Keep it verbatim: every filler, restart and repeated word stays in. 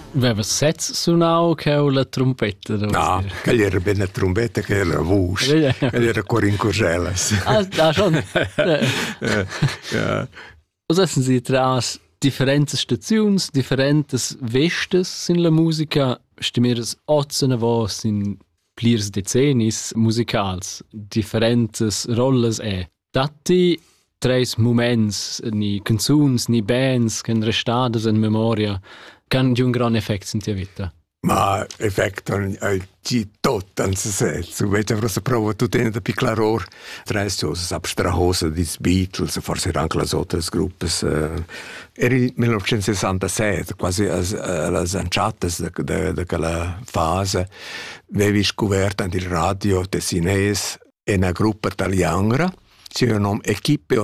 Veva sez suonau che la trompetta? No, che gli era bene la trompetta che era la voce, che gli era Corin Corgelas. Ah, ah, schon. Ja, ja. Was essen Sie tras differentes staziuns, differentes vestes in la musica, stimeres ozzene vos in plirs decennis musicals, differentes rolles e. Dati tres moments, ni canzuns, ni bands, che restadas in memoria, can di un gran effect in tia vita. Ma effect on ci tot an se set. So vete vrosa prova tu tene da piclaror. Tres cosas abstrahosa dis Beatles, forse anche las otras gruppes. Uh, eri millenovecentossessantasette, quasi as, uh, las anciatas de, de, de quella fase, avevi scoperto il radio tessines e una gruppa italiana, si chiama Equipe